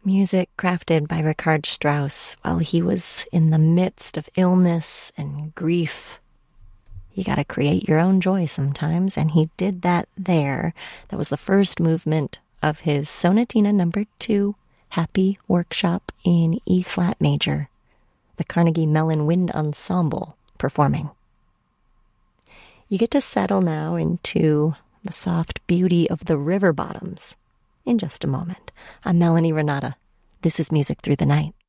Music crafted by Richard Strauss while he was in the midst of illness and grief. You gotta create your own joy sometimes, and he did that there. That was the first movement of his Sonatina number 2, Happy Workshop in E-flat major. The Carnegie Mellon Wind Ensemble performing. You get to settle now into the soft beauty of the river bottoms in just a moment. I'm Melanie Renata. This is Music Through the Night.